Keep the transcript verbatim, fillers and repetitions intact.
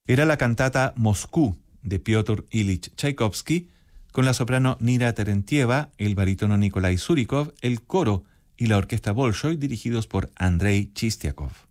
Era la cantata Moscú de Piotr Ilich Tchaikovsky, con la soprano Nira Terentieva, el barítono Nikolai Surikov, el coro y la orquesta Bolshoi dirigidos por Andrei Chistiakov.